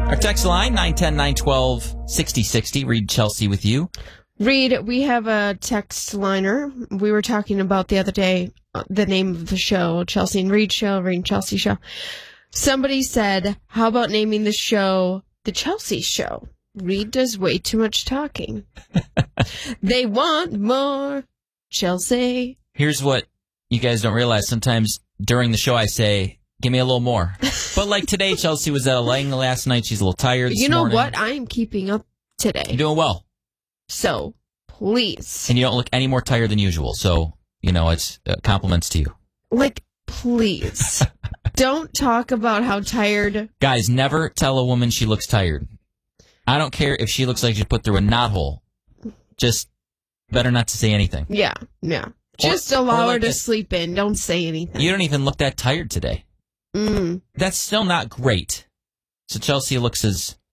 Our text line, 910-912-6060. Read Chelsea with you. Reed, we have a text liner. We were talking about the other day the name of the show, Chelsea and Reed Show, Reed and Chelsea Show. Somebody said, how about naming the show The Chelsea Show? Reed does way too much talking. They want more Chelsea. Here's what you guys don't realize. Sometimes during the show I say, give me a little more. But like today, Chelsea was at a laying last night. She's a little tired this morning. You know what? I am keeping up today. You're doing well. So, please. And you don't look any more tired than usual. So, it's compliments to you. Like, please. Don't talk about how tired. Guys, never tell a woman she looks tired. I don't care if she looks like she put through a knothole. Just better not to say anything. Yeah. Just allow her to sleep in. Don't say anything. You don't even look that tired today. Mm. That's still not great. So Chelsea looks as